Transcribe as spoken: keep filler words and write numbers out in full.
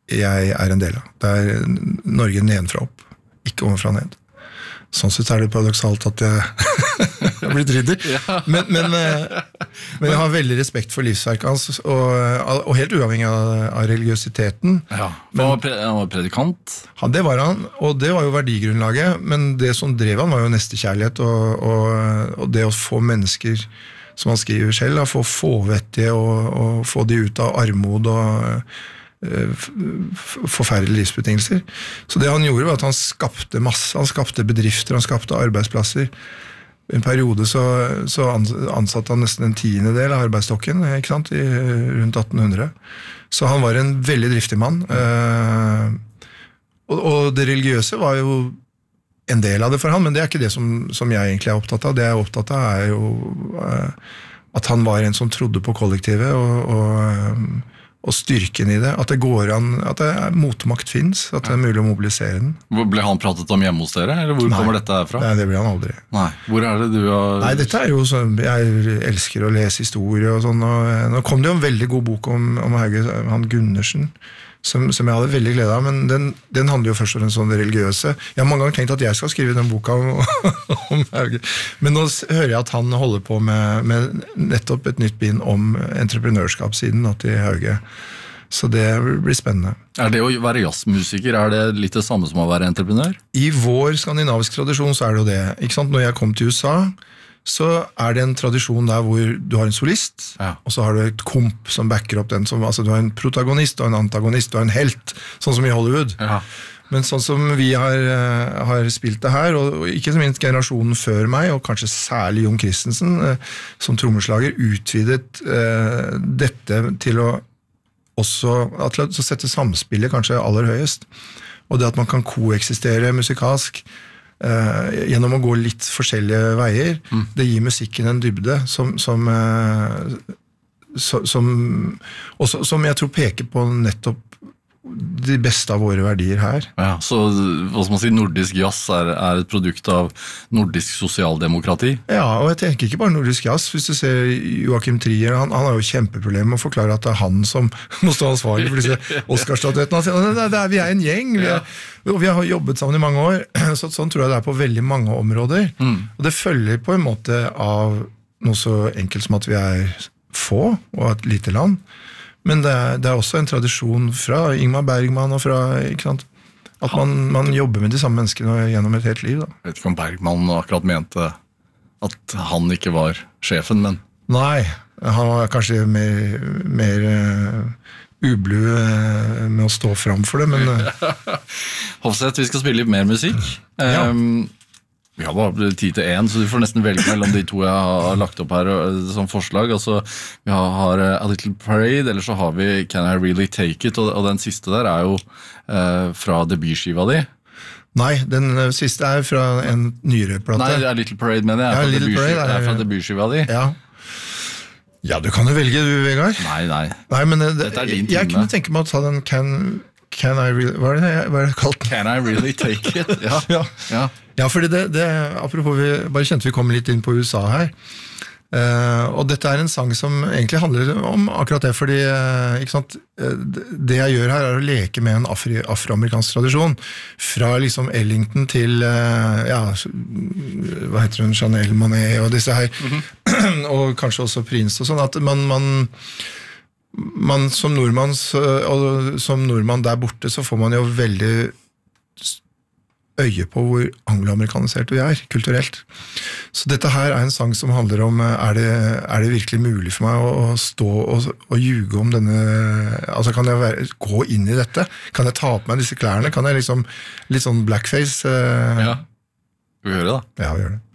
jeg er en del av. Det er Norge nedenfra opp, ikke ovenfra ned. Sånn sett er det paradoksalt at jeg har blitt ridder. Ja. Men, men, men jeg har veldig respekt for livsverket hans, og, og helt uavhengig av, av religiøsiteten. Ja, men, han, var pre, han var predikant? Han, det var han, og det var jo verdigrunnlaget, men det som drev han var jo nestekjærlighet, og, og, og det å få mennesker, som han skriver selv, å få fåvettige, og, og få de ut av armod og forferdelige livsbetingelser. Så det han gjorde var at han skapte masse, han skapte bedrifter, han skapte arbeidsplasser. I en periode så, så ansatte han nesten en tiende del av arbeidsstokken, ikke sant, i rundt atten hundre. Så han var en veldig driftig mann. Og, og det religiøse var jo en del av det for han, men det er ikke det som, som jeg egentlig er opptatt av. Det jeg er opptatt av er jo at han var en som trodde på kollektivet, og, og og styrken i det, at det går an, at det er, motmakt finnes, at det er mulig å mobilisere den. Ble han pratet om hjemme hos dere, eller hvor Nei. kommer dette herfra? Nei, det ble han aldri. Nei, hvor er det du har... Nei, dette er jo sånn, jeg elsker å lese historie og sånn, og nå kom det jo en veldig god bok om, om Hauge, han Gundersen, som, som jeg hadde veldig glede av, men den, den handler jo først om den sånn religiøse. Jeg har mange ganger tenkt at jeg skal skrive den boka om, om Hauge, men nå hører jeg at han holder på med, med nettopp et nytt bind om entreprenørskapssiden til Hauge. Så det blir spennende. Er det å være jazzmusiker, er det litt det samme som å være entreprenør? I vår skandinavisk tradisjon så er det jo det. Ikke sant? Når jeg kom til U S A, så er det en tradisjon der hvor du har en solist, ja. og så har du et komp som backer opp den. Som, altså du har en protagonist og en antagonist og en helt, sånn som i Hollywood. Ja. Men sånn som vi har, har spilt det her, og ikke minst generasjonen før meg, og kanskje særlig Jon Christensen, som trommeslager, utvidet eh, dette til å også til å sette samspillet kanskje aller høyest. Og det at man kan koeksistere musikalsk, Uh, gjennom å gå litt forskjellige veier, mm. det gir musikken en dybde som, som, uh, så, som, også, som jeg tror peker på nettopp de beste av våre verdier her. Ja, så hva skal man si, nordisk jazz er, er et produkt av nordisk sosialdemokrati? Ja, og jeg tenker ikke bare nordisk jazz. Hvis du ser Joachim Trier, han, han har jo kjempeproblemer med å forklare at det er han som må stå ansvarlig for disse Oscar-statuettene. Han sier, det, det er, vi er en gjeng, vi, er, ja. vi har jobbet sammen i mange år, så sånn tror jeg det er på veldig mange områder. Mm. Og det følger på en måte av noe så enkelt som at vi er få, og et lite land. Men det er, det er også en tradisjon fra Ingmar Bergman og fra, ikke sant, at man, man jobber med de samme menneskene gjennom et helt liv. Da. Jeg vet ikke om Bergman akkurat mente at han ikke var sjefen, men... Nei, han var kanskje mer, mer uh, ublu uh, med å stå frem for det, men... Uh... Hofseth, vi skal spille litt mer musikk. Ja. Um, Vi har bare tid til en, så du får nesten velge mellom de to jeg har lagt opp her som forslag. Altså, vi har A Little Parade, eller så har vi Can I Really Take It, og, og den siste der er jo eh, fra debutskiva di. Nei, den siste er fra en nyere plate. Nei, A Little Parade mener jeg, ja, fra, debut, Parade, er, er fra debutskiva di. Ja. ja, du kan jo velge du, Vegard. Nei, nei. Nei, men det, Dette er din jeg, jeg kunne tenke meg å ta den Can... Can I really, hva er det, hva er det kalt? Can I really take it? Ja, ja. ja. ja fordi det, det, apropos vi bare kjente vi kom litt inn på U S A her, uh, og dette er en sang som egentlig handler om akkurat det, fordi uh, ikke sant, det jeg gjør her er å leke med en afri, afroamerikansk tradisjon, fra liksom Ellington til, uh, ja, hva heter hun, Chanel Monet og disse her, mm-hmm. og kanskje også Prince og sånn, at man, man man som nordmann og som nordmann der borte så får man jo veldig øye på hvor angloamerikanisert vi er kulturelt. Så dette her er en sang som handler om er det, er det virkelig mulig for meg å, å stå og, og ljuge om denne, altså kan jeg være, gå inn i dette? Kan jeg ta på meg disse klærne? Kan jeg liksom litt sånn blackface? Uh... Ja, vi gjør det da. Ja, vi gjør det.